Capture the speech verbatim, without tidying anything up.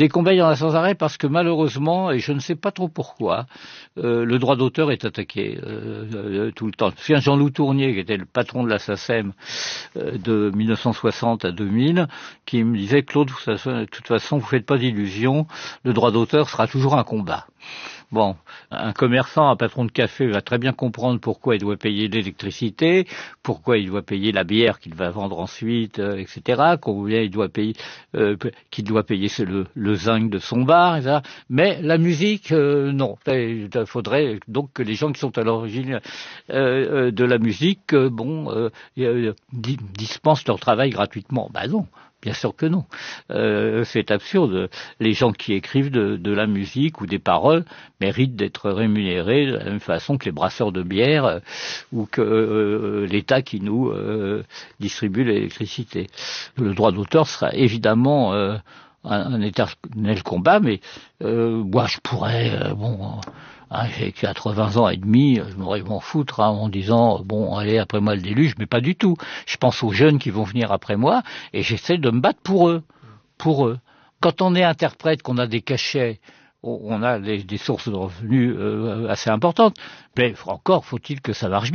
Des combats, il y en a sans arrêt parce que malheureusement, et je ne sais pas trop pourquoi, euh, le droit d'auteur est attaqué euh, euh, tout le temps. C'est un Jean-Loup Tournier, qui était le patron de la SACEM euh, de mille neuf cent soixante à deux mille, qui me disait, Claude, de toute façon, vous faites pas d'illusions, le droit d'auteur sera toujours un combat. Bon, un commerçant, un patron de café va très bien comprendre pourquoi il doit payer l'électricité, pourquoi il doit payer la bière qu'il va vendre ensuite, euh, et cetera. Combien il doit payer, euh, qu'il doit payer le, le zinc de son bar, et cetera. Mais la musique, euh, non. Il faudrait donc que les gens qui sont à l'origine euh, de la musique, euh, bon, euh, euh, dispensent leur travail gratuitement. Ben non. Bien sûr que non. Euh, c'est absurde. Les gens qui écrivent de, de la musique ou des paroles méritent d'être rémunérés de la même façon que les brasseurs de bière euh, ou que euh, l'État qui nous euh, distribue l'électricité. Le droit d'auteur sera évidemment euh, un, un éternel combat, mais euh, moi je pourrais, euh, bon... Hein, j'ai quatre-vingts ans et demi, je m'aurais m'en foutre hein, en disant bon allez après moi le déluge, mais pas du tout. Je pense aux jeunes qui vont venir après moi et j'essaie de me battre pour eux, pour eux. Quand on est interprète, qu'on a des cachets, on a des, des sources de revenus euh, assez importantes, mais encore faut-il que ça marche bien.